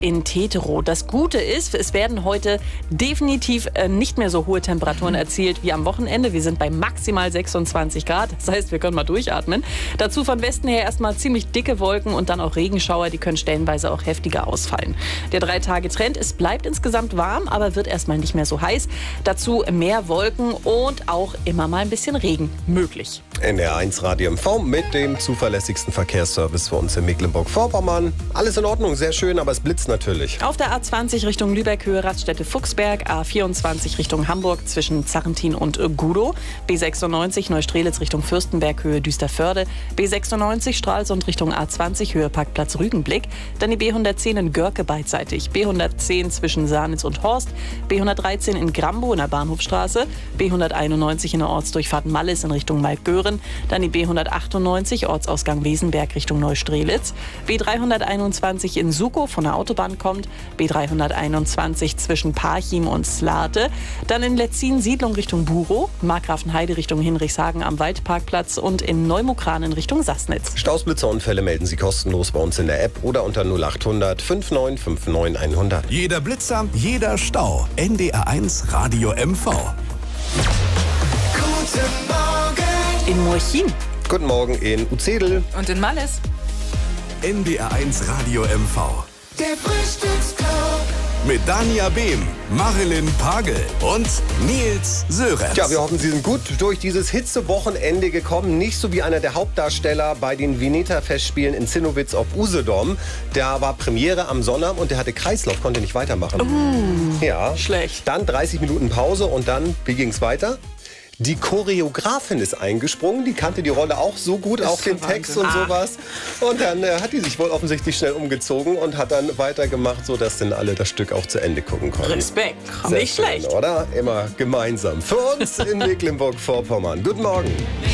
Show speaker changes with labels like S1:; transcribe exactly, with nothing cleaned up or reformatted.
S1: in Teterow. Das Gute ist, es werden heute definitiv äh, nicht mehr so hohe Temperaturen erzielt wie am Wochenende. Wir sind bei maximal sechsundzwanzig Grad. Das heißt, wir können mal durchatmen. Dazu von Westen her erstmal ziemlich dicke Wolken und dann auch Regenschauer. Die können stellenweise auch heftiger ausfallen. Der Drei-Tage-Trend, es bleibt insgesamt warm, aber wird erstmal nicht mehr so heiß. Dazu mehr Wolken und auch immer mal ein bisschen Regen möglich.
S2: N R eins Radio M V mit dem zuverlässigsten Verkehrsservice für uns in Mecklenburg-Vorpommern. Alles in Ordnung, sehr schön, aber es blitzt natürlich.
S1: Auf der A zwanzig Richtung Lübeck, Höhe Raststätte-Fuchsberg, A vierundzwanzig Richtung Hamburg zwischen Zarrentin und Gudow, B sechsundneunzig Neustrelitz Richtung Fürstenberg, Höhe Düsterförde, B sechsundneunzig Stralsund Richtung A zwanzig, Höhe Parkplatz Rügenblick, dann die B hundertzehn in Görke beidseitig, B hundertzehn zwischen Sarnitz und Horst, B hundertdreizehn in Grambow in der Bahnhofstraße, B hunderteinundneunzig in der Ortsdurchfahrt Mallis in Richtung Malkgören, dann die B hundertachtundneunzig Ortsausgang Wesenberg Richtung Neustrelitz, B dreihunderteinundzwanzig in Sukow von der Autobahn kommt, B dreihunderteinundzwanzig zwischen Parchim und Slate, dann in Letzin Siedlung Richtung Burow, Markgrafenheide Richtung Hinrichshagen am Waldparkplatz und in Neumukran in Richtung Sassnitz.
S2: Staus, Blitzerunfälle melden Sie kostenlos bei uns in der App oder unter null achthundert fünfundneunzig neunundfünfzig hundert.
S3: Jeder Blitzer, jeder Stau. N D R eins Radio M V.
S4: Guten Morgen.
S1: In Murchin.
S2: Guten Morgen in Uzedel.
S1: Und in Mallis.
S3: N D R eins Radio M V.
S4: Der Frühstücksclub.
S3: Mit Dania Behm, Marilyn Pagel und Nils Sörenz.
S2: Ja, wir hoffen, Sie sind gut durch dieses Hitzewochenende gekommen. Nicht so wie einer der Hauptdarsteller bei den Veneta-Festspielen in Zinnowitz auf Usedom. Der war Premiere am Sonnabend und der hatte Kreislauf, konnte nicht weitermachen.
S1: Uh,
S2: ja.
S1: Schlecht.
S2: Dann dreißig Minuten Pause und dann, wie ging es weiter? Die Choreografin ist eingesprungen, die kannte die Rolle auch so gut,
S1: ist
S2: auch den
S1: Wahnsinn.
S2: Text und
S1: Ah.
S2: sowas. Und dann äh, hat die sich wohl offensichtlich schnell umgezogen und hat dann weitergemacht, sodass dann alle das Stück auch zu Ende gucken konnten.
S1: Respekt.
S2: Sehr
S1: Nicht
S2: schön,
S1: schlecht.
S2: oder? Immer gemeinsam. Für uns in Mecklenburg-Vorpommern. Guten Morgen.